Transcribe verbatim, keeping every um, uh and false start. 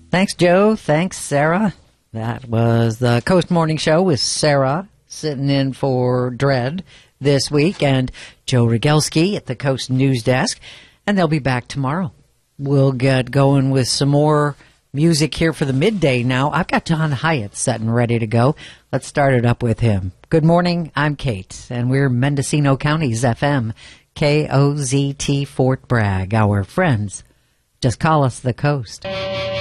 Thanks, Joe. Thanks, Sarah. That was the Coast Morning Show with Sarah sitting in for Dread this week, and Joe Rogelski at the Coast News Desk, and they'll be back tomorrow. We'll get going with some more music here for the midday now. I've got John Hyatt setting ready to go. Let's start it up with him. Good morning, I'm Kate, and we're Mendocino County's F M, K O Z T Fort Bragg. Our friends, just call us the Coast.